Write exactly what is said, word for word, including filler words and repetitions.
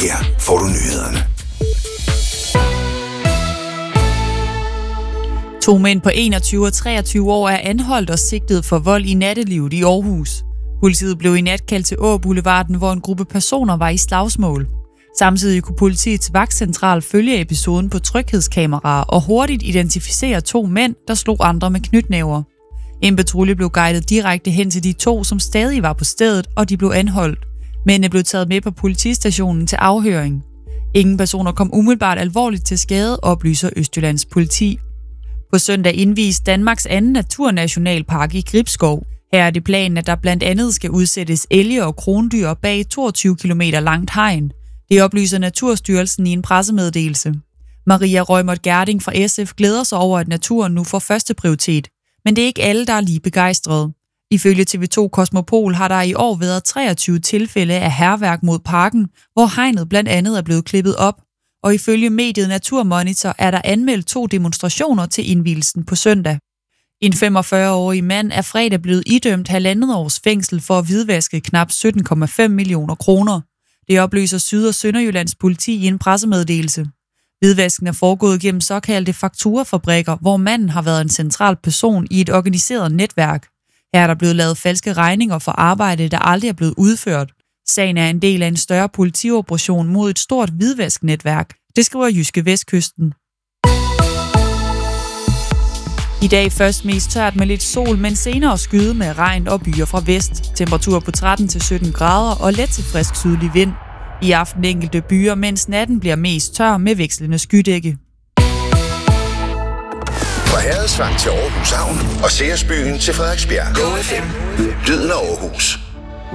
Her får du nyhederne. To mænd på enogtyve og treogtyve år er anholdt og sigtet for vold i nattelivet i Aarhus. Politiet blev i nat kaldt til Åboulevarden, hvor en gruppe personer var i slagsmål. Samtidig kunne politiets vagtcentral følge episoden på tryghedskameraer og hurtigt identificere to mænd, der slog andre med knytnæver. En patrulje blev guidet direkte hen til de to, som stadig var på stedet, og de blev anholdt. Mændene blev taget med på politistationen til afhøring. Ingen personer kom umiddelbart alvorligt til skade, oplyser Østjyllands politi. På søndag indvies Danmarks anden naturnationalpark i Gribskov. Her er det planen, at der blandt andet skal udsættes elge og krondyr bag toogtyve kilometer langt hegn. Det oplyser Naturstyrelsen i en pressemeddelelse. Maria Rømert Gerding fra S F glæder sig over, at naturen nu får første prioritet. Men det er ikke alle, der er lige begejstrede. Ifølge T V to Kosmopol har der i år været treogtyve tilfælde af hærværk mod parken, hvor hegnet blandt andet er blevet klippet op. Og ifølge mediet Naturmonitor er der anmeldt to demonstrationer til indvielsen på søndag. En femogfyrre-årig mand er fredag blevet idømt halvandet års fængsel for at hvidvaske knap sytten komma fem millioner kroner. Det oplyser Syd- og Sønderjyllands politi i en pressemeddelelse. Hvidvasken er foregået gennem såkaldte fakturafabrikker, hvor manden har været en central person i et organiseret netværk. Her er der blevet lavet falske regninger for arbejde, der aldrig er blevet udført. Sagen er en del af en større politioperation mod et stort hvidvasknetværk. Det skriver Jyske Vestkysten. I dag først mest tørt med lidt sol, men senere skyde med regn og byer fra vest. Temperatur på tretten til sytten grader og let til frisk sydlig vind. I aften enkelte byer, mens natten bliver mest tør med vekslende skydække. Fra Herredsvang til Aarhus Havn og Seersbyen til Frederiksbjerg. Go F M. Lyden af Aarhus.